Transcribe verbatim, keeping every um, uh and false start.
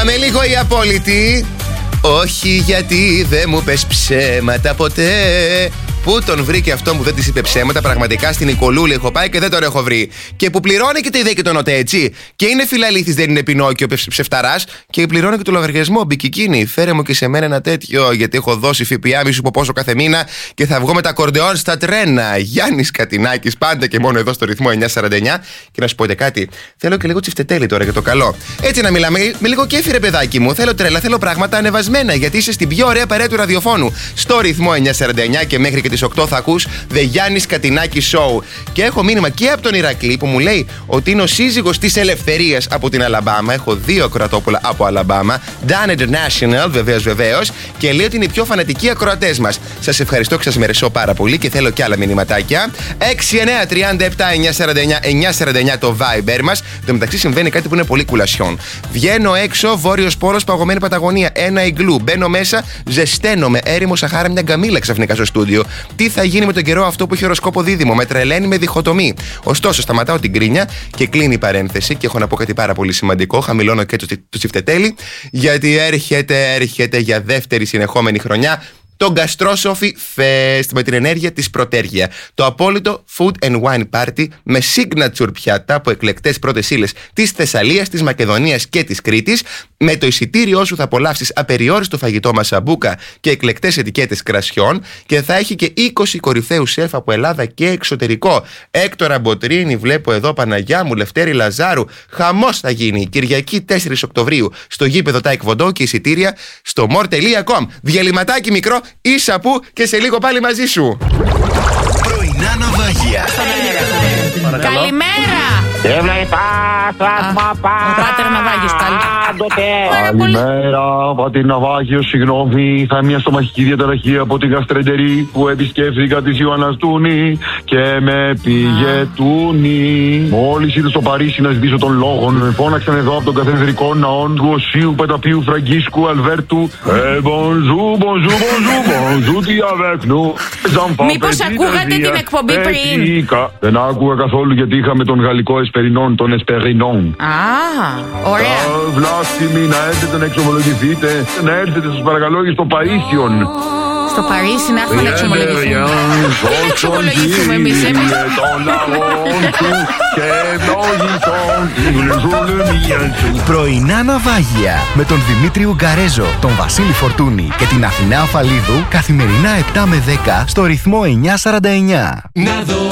Πάμε λίγο οι απόλυτοι. Όχι γιατί δεν μου πες ψέματα ποτέ. Πού τον βρήκε αυτό που δεν της είπε ψέματα? Πραγματικά στην Νικολούλη έχω πάει και δεν τον έχω βρει. Και που πληρώνει και τη ΔΕ και τον ΟΤΕ, έτσι. Και είναι φιλαλήθης, δεν είναι Πινόκιο ψευταράς. Και πληρώνει και το λογαριασμό. Μπικικίνη, φέρε μου και σε μένα ένα τέτοιο. Γιατί έχω δώσει ΦΠΑ μη σου πω πόσο κάθε μήνα. Και θα βγω με τα κορντεόν στα τρένα. Γιάννης Κατινάκης, πάντα και μόνο εδώ στο ρυθμό εννιά σαράντα εννιά. Και να σου πω και κάτι. Θέλω και λίγο τσιφτετέλη τώρα για το καλό. Έτσι να μιλάμε με λίγο κέφι, ρε παιδάκι μου. Θέλω τρέλα, θέλω πράγματα ανεβασμένα. Γιατί είσαι στην πιο ωραία παρέα του ραδιοφώνου. Στο ρυθμό εννιά σαράντα εννιά και μέχρι και τις οκτώ θα ακούς The Γιάννης Κατινάκη Show. Και έχω μήνυμα και από τον Ηρακλή που μου λέει ότι είναι ο σύζυγος της Ελευθερίας από την Αλαμπάμα. Έχω δύο ακροατόπουλα από Αλαμπάμα. Dan International, βεβαίως, βεβαίως. Και λέει ότι είναι οι πιο φανατικοί ακροατές μας. Σας ευχαριστώ και σας μερεσώ πάρα πολύ και θέλω και άλλα μηνυματάκια. έξι εννιά τρία επτά εννιά σαράντα εννιά εννιά σαράντα εννιά το Viber μας. Το μεταξύ συμβαίνει κάτι που είναι πολύ κουλασιόν. Βγαίνω έξω, Βόρειος Πόλος, παγωμένη Παταγωνία. Ένα ιγκλού. Μπαίνω μέσα, ζεσταίνομαι. Έρημο Σαχάρα, μια γκαμίλα ξαφνικά στο στούντιο. Τι θα γίνει με τον καιρό αυτό που έχει οροσκόπο Δίδυμο? Με τρελαίνει με διχοτομή. Ωστόσο, σταματάω την κρίνια και κλείνει η παρένθεση και έχω να πω κάτι πάρα πολύ σημαντικό. Χαμηλώνω και το, το τσιφτετέλι, γιατί έρχεται, έρχεται για δεύτερη συνεχόμενη χρονιά το Gastro-Sofi Fest με την ενέργεια της Πρωτέργεια. Το απόλυτο food and wine party με signature πιάτα από εκλεκτές πρώτες ύλες της Θεσσαλίας, της Μακεδονίας και της Κρήτης. Με το εισιτήριό σου θα απολαύσεις απεριόριστο φαγητό μασαμπούκα και εκλεκτές ετικέτες κρασιών και θα έχει και είκοσι κορυφαίους σεφ από Ελλάδα και εξωτερικό. Έκτορα Μποτρίνη, βλέπω εδώ, Παναγιά μου, Λευτέρη Λαζάρου. Χαμός θα γίνει Κυριακή τέσσερις Οκτωβρίου στο γήπεδο Τάικ Βοντό και εισιτήρια στο more τελεία com. Διαλυματάκι μικρό, ίσα που και σε λίγο πάλι μαζί σου. Πρωινά ναυάγια. Καλημέρα! Ο Πάτερ Ναυάγιος, καλημέρα, Πάτερ Ναυάγιο, συγγνώμη. Θα μια στομαχική διαταραχή από την γαστρεντερή που επισκέφθηκα τη Ιωανναστούνη και με πήγε τούνη. Μόλις ήρθε στο Παρίσι να ζητήσω τον λόγο, με φώναξαν εδώ από τον καθεδρικό ναόν του Οσίου Πεταπίου Φραγκίσκου Αλβέρτου. Ε, bonjour, bonjour, bonjour, bonjour, τι avec nous. Μήπως ακούγατε την εκπομπή πριν? Δεν άκουγα καθόλου γιατί είχαμε τον γαλλικό εσπερινόν, τον εσπερινόν. Α, ωραία. Βλάστημοι, να έρθετε να εξομολογηθείτε. Να έρθετε σας παρακαλώ και στο Παρίσιον. Στο Παρίσι να έρθουμε να εξομολογηθούμε. Δεν εξομολογηθούμε εμείς, εμείς. Πρωινά ναυάγια με τον Δημήτρη Ουγκαρέζο, τον Βασίλη Φορτούνη και την Αθηνά Αφαλίδου καθημερινά επτά με δέκα στο ρυθμό εννιά σαράντα εννιά. Να δω